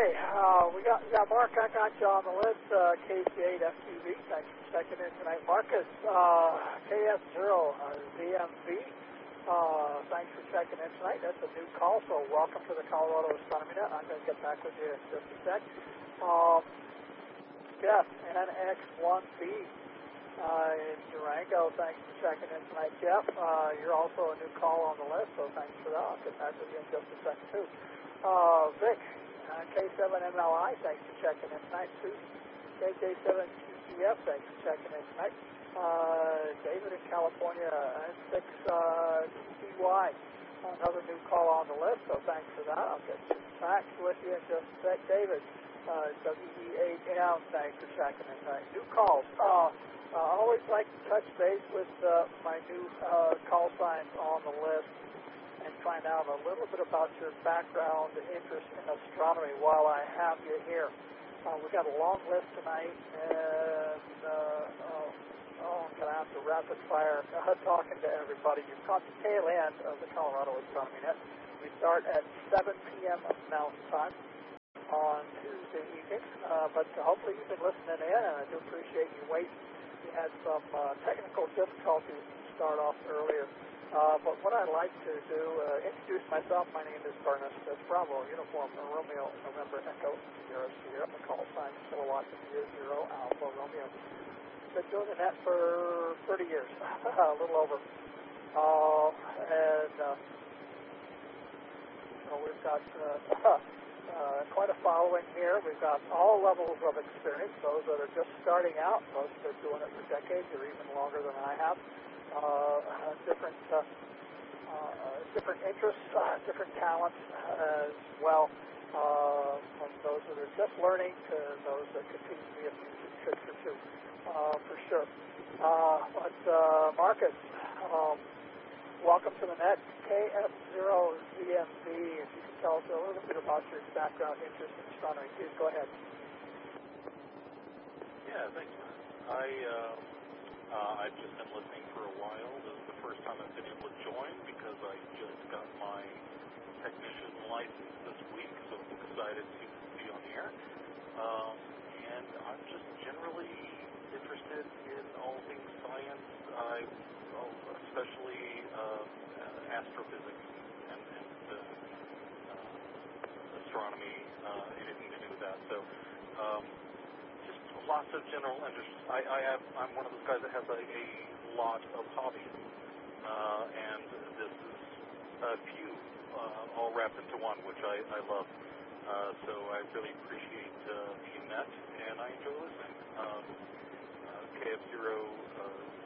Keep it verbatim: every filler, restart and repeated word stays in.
Okay, uh, we got we got Mark. I got you on the list. Uh, K C eight F Q V. Thanks for checking in tonight. Marcus, uh, K S zero uh, Z M V. Uh, thanks for checking in tonight. That's a new call, so welcome to the Colorado Astronomy Net. I'm going to get back with you in just a sec. Um, Jeff, N X one B uh, in Durango. Thanks for checking in tonight, Jeff. Uh, you're also a new call on the list, so thanks for that. I'll get back with you in just a second, too. Uh, Vic, uh, K seven M L I, thanks for checking in tonight. Susan, K J seven Q C F, thanks for checking in tonight. Uh, David in California, N six uh, T Y, another new call on the list, so thanks for that. I'll get back with you in just a sec. David, uh, W E eight M, thanks for checking in tonight. New calls. Uh, I uh, always like to touch base with uh, my new uh, call signs on the list and find out a little bit about your background and interest in astronomy while I have you here. Uh, we've got a long list tonight, and uh, oh, oh, I'm going to have to rapid fire uh, talking to everybody. You've caught the tail end of the Colorado Astronomy Net. We start at seven P M Mountain Time on Tuesday evening, uh, but hopefully you've been listening in, and I do appreciate you waiting. We had some uh, technical difficulties to start off earlier. Uh, but what I'd like to do, uh, introduce myself. My name is Bernice. That's Bravo, Uniform, Romeo, November, Echo, Sierra, Sierra. The call sign Kilowatt, Sierra, Zero, Alpha, Romeo. Been doing the net for thirty years, a little over. Uh, and uh, so we've got uh, uh, quite a following here. We've got all levels of experience, those that are just starting out, those that are doing it for decades or even longer than I have. Uh, different uh, uh, different interests, uh, different talents as well, uh, from those that are just learning to those that continue to be a future teacher too, uh, for sure. Uh, but uh, Marcus, um, welcome to the net, K F zero Z M V. If you can tell us a little bit about your background, interest in astronomy, please go ahead. Yeah, thanks. I. Uh... Uh, I've just been listening for a while. This is the first time I've been able to join because I just got my technician license this week, so I'm excited to be on the air. Um, and I'm just generally interested in all things science, I, oh, especially uh, uh, astrophysics and, and uh, uh, astronomy, uh, anything to do with that. So. Um, Lots of general interests. I, I have. I'm one of those guys that has a, a lot of hobbies, uh, and this is a few uh, all wrapped into one, which I, I love. Uh, so I really appreciate uh, being met, and I enjoy listening. Um, uh, K F zero uh,